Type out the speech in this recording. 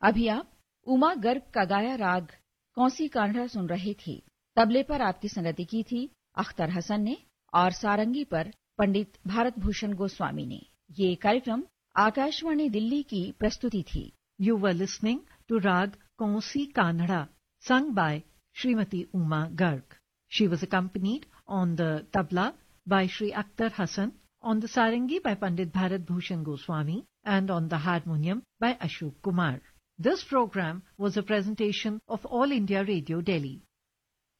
अभी आप उमा गर्ग का गाया राग कौसी कान्हड़ा सुन रहे थे। तबले पर आपकी संगति की थी अख्तर हसन ने और सारंगी पर पंडित भारत भूषण गोस्वामी ने। ये कार्यक्रम आकाशवाणी दिल्ली की प्रस्तुति थी। You were listening to Rag Kaunsi Kanhada, sung by Srimati Uma Garg. She was accompanied on the tabla by Shri Akhtar Hassan, on the sarangi by Pandit Bharat Bhushan Goswami, and on the harmonium by Ashok Kumar. This program was a presentation of All India Radio Delhi.